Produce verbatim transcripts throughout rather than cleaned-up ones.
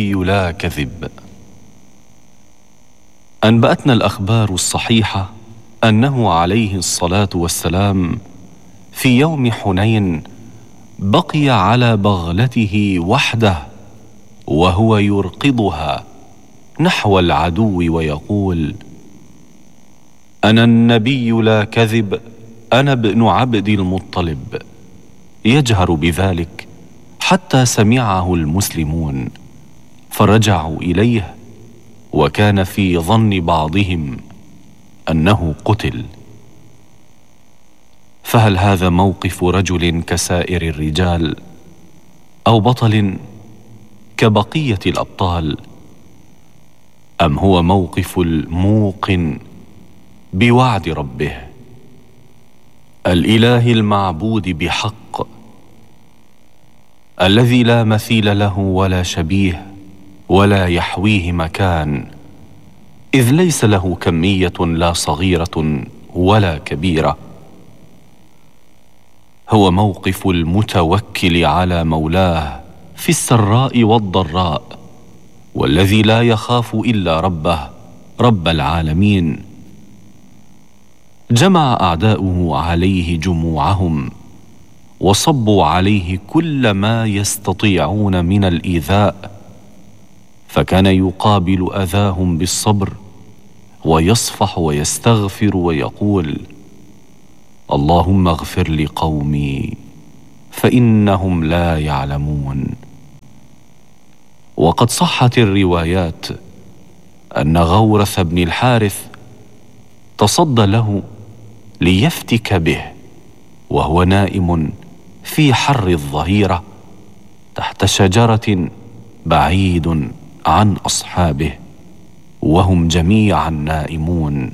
لا كذب. أنبأتنا الأخبار الصحيحة أنه عليه الصلاة والسلام في يوم حنين بقي على بغلته وحده وهو يرقضها نحو العدو ويقول: أنا النبي لا كذب، أنا ابن عبد المطلب، يجهر بذلك حتى سمعه المسلمون فرجعوا إليه، وكان في ظن بعضهم أنه قتل. فهل هذا موقف رجل كسائر الرجال أو بطل كبقية الأبطال، أم هو موقف الموقن بوعد ربه الإله المعبود بحق الذي لا مثيل له ولا شبيه ولا يحويه مكان، إذ ليس له كمية لا صغيرة ولا كبيرة؟ هو موقف المتوكل على مولاه في السراء والضراء، والذي لا يخاف إلا ربه رب العالمين. جمع أعداؤه عليه جموعهم وصبوا عليه كل ما يستطيعون من الإيذاء، فكان يقابل أذاهم بالصبر ويصفح ويستغفر ويقول: اللهم اغفر لقومي فإنهم لا يعلمون. وقد صحت الروايات أن غورث بن الحارث تصدى له ليفتك به وهو نائم في حر الظهيرة تحت شجرة بعيد عن أصحابه وهم جميعا نائمون،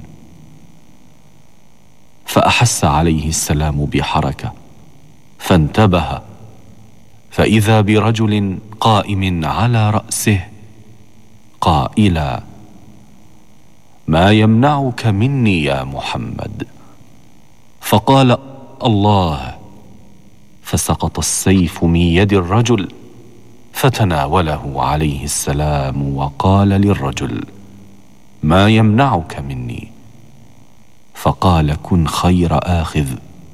فأحس عليه السلام بحركة فانتبه، فإذا برجل قائم على رأسه قائلا: ما يمنعك مني يا محمد؟ فقال: الله. فسقط السيف من يد الرجل فتناوله عليه السلام وقال للرجل: ما يمنعك مني؟ فقال: كن خير آخذ،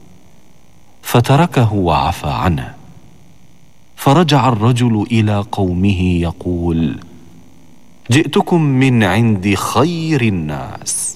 فتركه وعفى عنه. فرجع الرجل إلى قومه يقول: جئتكم من عند خير الناس.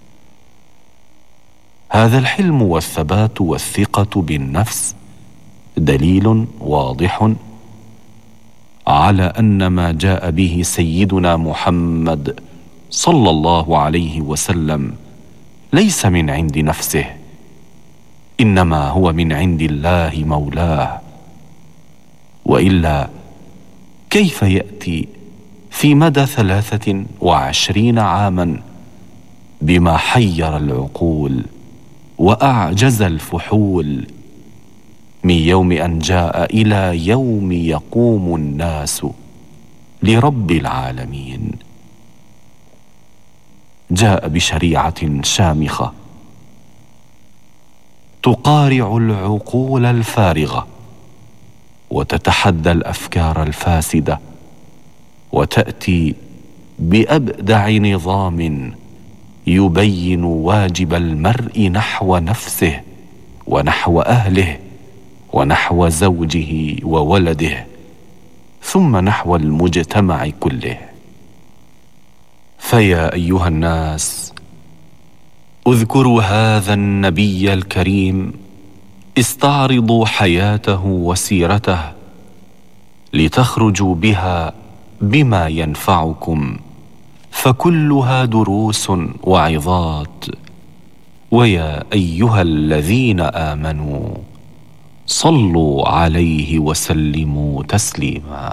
هذا الحلم والثبات والثقة بالنفس دليل واضح على أن ما جاء به سيدنا محمد صلى الله عليه وسلم ليس من عند نفسه، إنما هو من عند الله مولاه. وإلا كيف يأتي في مدى ثلاثة وعشرين عاما بما حير العقول وأعجز الفحول من يوم أن جاء إلى يوم يقوم الناس لرب العالمين؟ جاء بشريعة شامخة تقارع العقول الفارغة وتتحدى الأفكار الفاسدة، وتأتي بأبدع نظام يبين واجب المرء نحو نفسه ونحو أهله ونحو زوجه وولده ثم نحو المجتمع كله. فيا أيها الناس، اذكروا هذا النبي الكريم، استعرضوا حياته وسيرته لتخرجوا بها بما ينفعكم، فكلها دروس وعظات. ويا أيها الذين آمنوا صلوا عليه وسلموا تسليما.